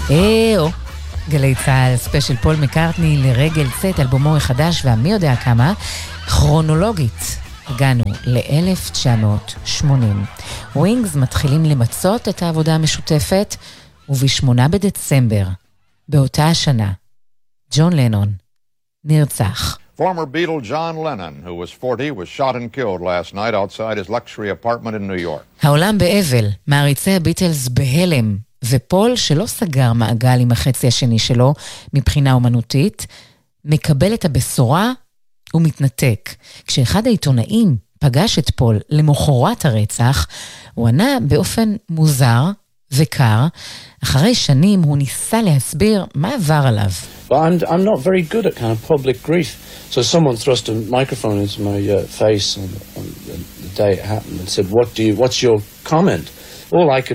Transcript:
גלי צהל, ספיישל פול מקרטני לרגל צאת אלבומו החדש והמי יודע כמה, כרונולוגית. הגענו ל-1980. ווינגס מתחילים למצות את העבודה המשותפת, וב-8 בדצמבר, באותה השנה, ג'ון לנון נרצח. Former Beatle John Lennon, who was 40, was shot and killed last night outside his luxury apartment in New York. העולם באבל, מעריצי הביטלס בהלם, ופול, שלא סגר מעגל עם החצי השני שלו מבחינה אומנותית, מקבל את הבשורה ומתנתק. כשאחד העיתונאים פגש את פול למחרת הרצח, הוא ענה באופן מוזר וקר. אחרי שנים הוא ניסה להסביר מה עבר עליו. But I'm not very good at kind of public grief. So someone thrust a microphone into my face on the day it happened and said, what's your comment? All I could